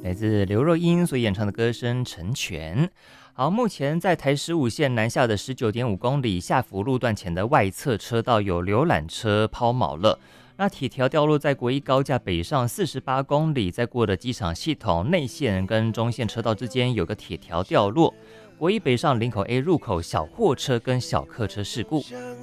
来自刘若英所演唱的歌声成全。好，目前在台15线南下的19.5公里下福路段前的外侧车道有浏览车抛锚了。那铁条掉落在国一高架北上48公里，在过的机场系统内线跟中线车道之间有个铁条掉落。国一北上林口 A 入口小货车跟小客车事故。